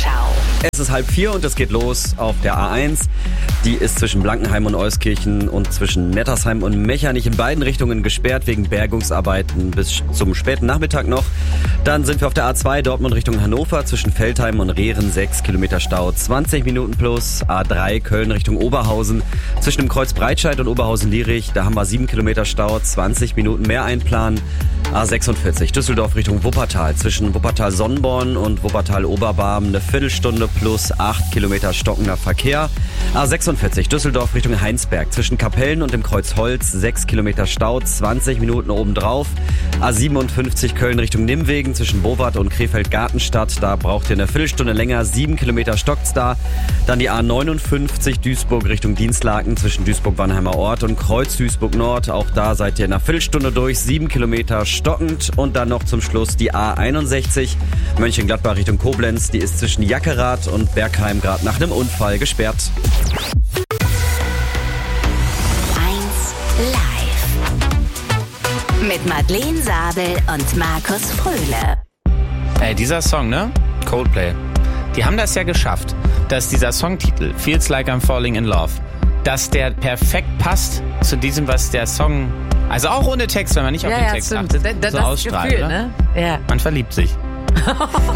Hessenschau. Es ist 3:30 und es geht los auf der A1. Die ist zwischen Blankenheim und Euskirchen und zwischen Nettersheim und Mechernich in beiden Richtungen gesperrt wegen Bergungsarbeiten bis zum späten Nachmittag noch. Dann sind wir auf der A2 Dortmund Richtung Hannover zwischen Veltheim und Rehren 6 Kilometer Stau, 20 Minuten plus. A3 Köln Richtung Oberhausen zwischen dem Kreuz Breitscheid und Oberhausen-Lierich, da haben wir 7 Kilometer Stau, 20 Minuten mehr einplanen. A46 Düsseldorf Richtung Wuppertal zwischen Wuppertal-Sonnborn und Wuppertal-Oberbarm eine Viertelstunde plus 8 Kilometer stockender Verkehr. A46 Düsseldorf Richtung Heinsberg zwischen Kapellen und dem Kreuz Holz 6 Kilometer Stau, 20 Minuten obendrauf. A57 Köln Richtung Nimwegen zwischen Bowart und Krefeld-Gartenstadt, da braucht ihr eine Viertelstunde länger, 7 Kilometer stockt's da. Dann die A59 Duisburg Richtung Dienstlaken zwischen Duisburg-Wannheimer Ort und Kreuz Duisburg-Nord, auch da seid ihr in einer Viertelstunde durch, 7 Kilometer stockend. Und dann noch zum Schluss die A61 Mönchengladbach Richtung Koblenz, die ist zwischen Jackerath und Bergheim gerade nach einem Unfall gesperrt. 1 Live mit Madeleine Sabel und Markus Fröhle. Dieser Song, ne? Coldplay. Die haben das ja geschafft, dass dieser Songtitel, Feels Like I'm Falling in Love, dass der perfekt passt zu diesem, was der Song, also auch ohne Text, wenn man nicht auf den Text achtet, das so ausstrahlt. Gefühl, oder? ne? Ja. Man verliebt sich.